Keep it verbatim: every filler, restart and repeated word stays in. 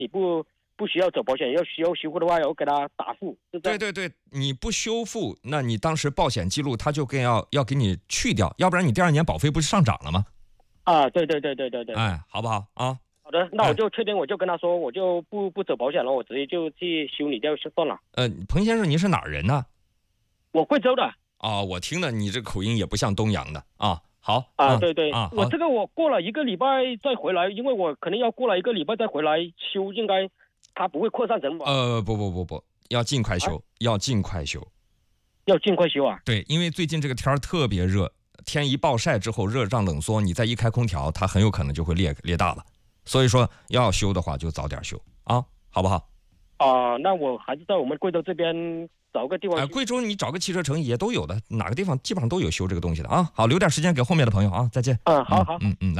你不不需要走保险，要需要修复的话，要给他打付。 对对对，你不修复，那你当时保险记录他就更要要给你去掉，要不然你第二年保费不是上涨了吗？ 啊，对对对对对对。 哎，好不好啊？ 好的，那我就确定，我就跟他说，我就不不走保险了，我直接就去修理掉算了。 呃，彭先生，您是哪儿人呢？ 我贵州的。 哦，我听的你这口音也不像东阳的啊。好啊，对对啊， 我这个我过了一个礼拜再回来，因为我可能要过了一个礼拜再回来修，应该它不会扩散成吧？ 呃，不不不不，要尽快修，啊、要尽快修， 要尽快修啊！ 对，因为最近这个天儿特别热，天一暴晒之后，热胀冷缩，你再一开空调，它很有可能就会裂裂大了。所以说要修的话，就早点修啊，好不好？ 啊、呃，那我还是在我们贵州这边找个地方。 哎、呃，贵州你找个汽车城也都有的，哪个地方基本上都有修这个东西的啊。好，留点时间给后面的朋友啊，再见。 嗯，好好。 嗯嗯，来。